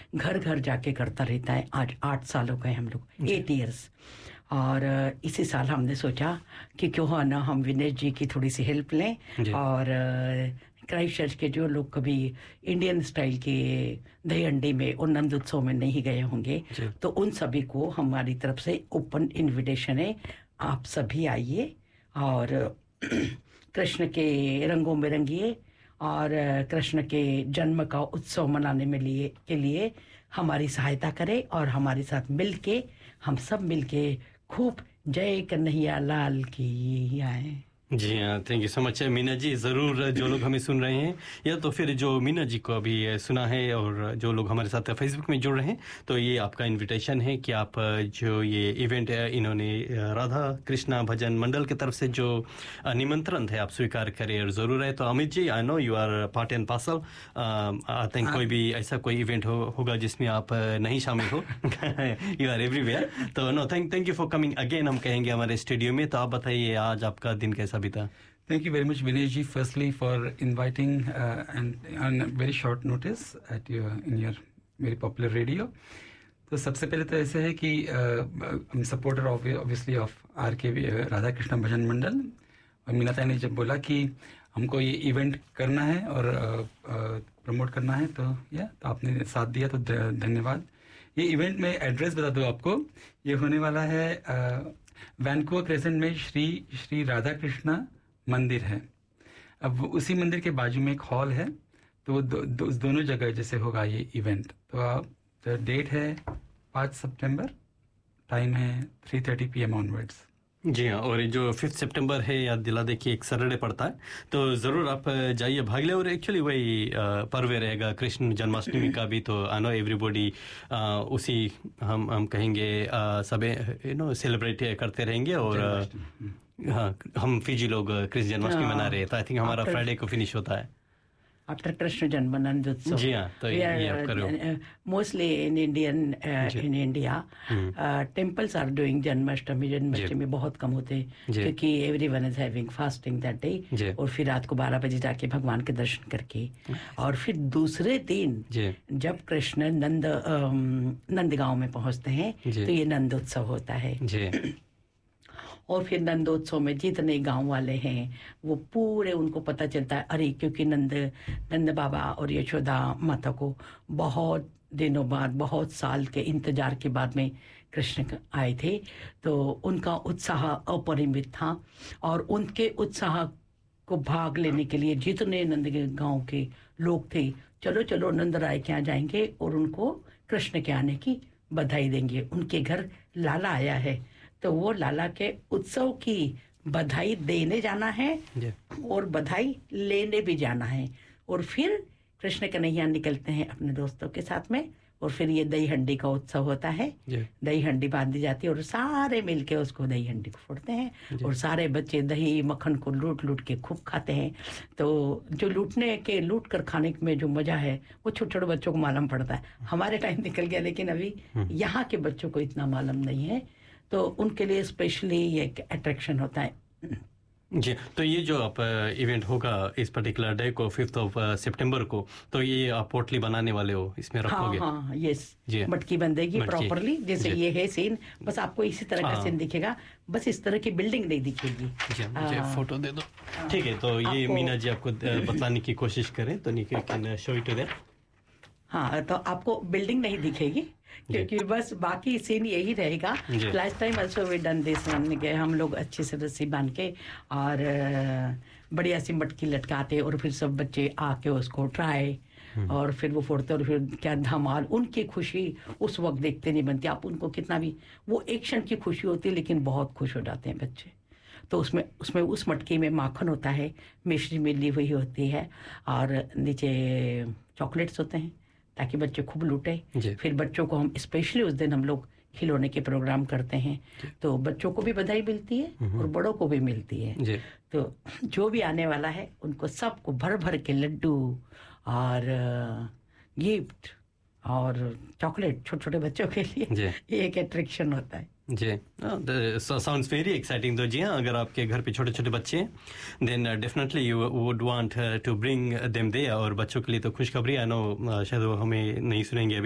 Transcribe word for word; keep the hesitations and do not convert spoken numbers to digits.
घर घर जाके करता रहता है। आज आठ साल हो गए हम लोग, एट इयर्स। और इसी साल हमने सोचा कि क्यों है ना हम विनेश जी की थोड़ी सी हेल्प लें और क्राइस्ट चर्च के जो लोग कभी इंडियन स्टाइल के दही अंडी में और नंद उत्सव में नहीं गए होंगे तो उन सभी को हमारी तरफ से ओपन इनविटेशन है, आप सभी आइए और कृष्ण के रंगों में रंगिए और कृष्ण के जन्म का उत्सव मनाने में लिए के लिए हमारी सहायता करें और हमारे साथ मिलके हम सब मिलके खूब जय कन्हैया लाल की आए। जी हाँ, thank you so much Meena ji. ज़रूर जो लोग हमें सुन रहे हैं या तो फिर जो मीना जी को अभी सुना है और जो लोग हमारे साथ फेसबुक में जुड़ रहे हैं, तो ये आपका इनविटेशन है कि आप जो ये इवेंट है इन्होंने राधा कृष्णा भजन मंडल की तरफ से जो निमंत्रण है आप स्वीकार करें और ज़रूर है। तो Amit ji, I know you are part and parcel, I think कोई भी ऐसा कोई इवेंट हो, होगा जिसमें आप नहीं शामिल हो, यू आर एवरीवेयर। तो no thank thank you for coming again, हम कहेंगे हमारे स्टूडियो में। तो आप बताइए आज आपका दिन कैसा बीता? Thank you very much, Vinesh ji, firstly for inviting uh, and on very short notice at your in your very popular radio. तो सबसे पहले तो ऐसे है कि हम सपोर्टर ऑब्वियसली ऑफ आर के राधा कृष्णा भजन मंडल, और मीनाताई ने जब बोला कि हमको ये इवेंट करना है और प्रमोट करना है तो या तो आपने साथ दिया तो धन्यवाद। ये इवेंट में एड्रेस बता दूँ आपको, ये होने वाला है वैनकूवर क्रेसेंट में श्री श्री राधा कृष्णा मंदिर है। अब उसी मंदिर के बाजू में एक हॉल है, तो दो, दो, दोनों जगह जैसे होगा ये इवेंट। तो आप डेट है पाँच सितंबर, टाइम है three thirty P M onwards. जी हाँ, और जो फिफ्थ सितंबर है याद दिला देखिए एक सैटरडे पड़ता है, तो ज़रूर आप जाइए भाग ले। और एक्चुअली वही पर्व रहेगा कृष्ण जन्माष्टमी का भी, तो आई नो एवरीबॉडी उसी हम हम कहेंगे सब यू नो सेलिब्रेट करते रहेंगे। और हाँ, हम फिजी लोग कृष्ण जन्माष्टमी मना रहे हैं, तो आई थिंक हमारा फ्राइडे को फिनिश होता है आफ्टर कृष्ण जन्म नंद उत्सव। जी हाँ, तो ये आप करो। Mostly in Indian in India temples are doing Janmashtami. Janmashtami बहुत कम होते हैं क्योंकि everyone is having fasting that day, और फिर रात को बारह बजे जाके भगवान के दर्शन करके और फिर दूसरे दिन जब कृष्ण नंद नंदगांव में पहुंचते हैं तो ये नंद उत्सव होता है। और फिर नंदोत्सव में जितने गांव वाले हैं वो पूरे उनको पता चलता है, अरे क्योंकि नंद नंद बाबा और यशोदा माता को बहुत दिनों बाद, बहुत साल के इंतजार के बाद में कृष्ण आए थे, तो उनका उत्साह अपरिमित था। और उनके उत्साह को भाग लेने के लिए जितने नंद के गाँव के लोग थे, चलो चलो नंद राय के यहाँ जाएंगे और उनको कृष्ण के आने की बधाई देंगे। उनके घर लाला आया है तो वो लाला के उत्सव की बधाई देने जाना है और बधाई लेने भी जाना है। और फिर कृष्ण कन्हैया निकलते हैं अपने दोस्तों के साथ में, और फिर ये दही हंडी का उत्सव होता है। दही हंडी बांधी जाती है और सारे मिलके उसको दही हंडी को फोड़ते हैं और सारे बच्चे दही मक्खन को लूट लूट के खूब खाते हैं। तो जो लूटने के लूट कर खाने में जो मजा है वो छोटे छोटे बच्चों को मालूम पड़ता है। हमारे टाइम निकल गया, लेकिन अभी यहाँ के बच्चों को इतना मालूम नहीं है, तो उनके लिए स्पेशली ये एक अट्रैक्शन होता है। जी, तो ये जो आप इवेंट होगा इस पर्टिकुलर डे को फिफ्थ ऑफ सितंबर को, तो ये आप पोटली बनाने वाले हो, इसमें रखोगे? हाँ हाँ, यस, मटकी बंधेगी प्रॉपरली, जैसे ये है सीन, बस आपको इसी तरह का सीन दिखेगा, बस इस तरह की बिल्डिंग नहीं दिखेगी। जी, मुझे फोटो दे दो। ठीक है, तो ये मीना जी आपको बताने की कोशिश करें तो Nikhil can show it to them. हाँ, तो आपको बिल्डिंग नहीं दिखेगी क्योंकि बस बाकी सीन यही रहेगा। Last time also we done this one, गए हम लोग अच्छे से रस्सी बांध के और बढ़िया सी मटकी लटकाते और फिर सब बच्चे आके उसको ट्राई और फिर वो फोड़ते और फिर क्या धमाल। उनकी खुशी उस वक्त देखते नहीं बनती, आप उनको कितना भी, वो एक क्षण की खुशी होती है लेकिन बहुत खुश हो जाते हैं बच्चे। तो उसमें उसमें उस मटकी में माखन होता है, मिश्री मिली हुई होती है और नीचे चॉकलेट्स होते हैं ताकि बच्चे खूब लूटे। फिर बच्चों को हम स्पेशली उस दिन हम लोग खिलौने के प्रोग्राम करते हैं, तो बच्चों को भी बधाई मिलती है और बड़ों को भी मिलती है। तो जो भी आने वाला है उनको सबको भर भर के लड्डू और गिफ्ट और चॉकलेट छोटे छोटे बच्चों के लिए ये एक अट्रैक्शन होता है। जी, साउंड्स वेरी एक्साइटिंग। तो जी हाँ, अगर आपके घर पे छोटे छोटे बच्चे हैं then definitely you would want to bring them there. और बच्चों के लिए तो खुशखबरी, आई नो शायद वो हमें नहीं सुनेंगे अभी,